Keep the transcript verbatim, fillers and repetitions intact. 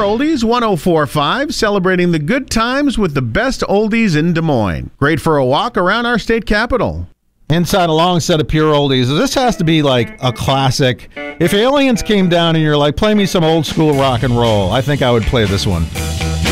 Oldies one oh four point five, celebrating the good times with the best oldies in Des Moines. Great for a walk around our state capitol. Inside a long set of pure oldies. This has to be like a classic. If Aliens came down and you're like, play me some old school rock and roll, I think I would play this one.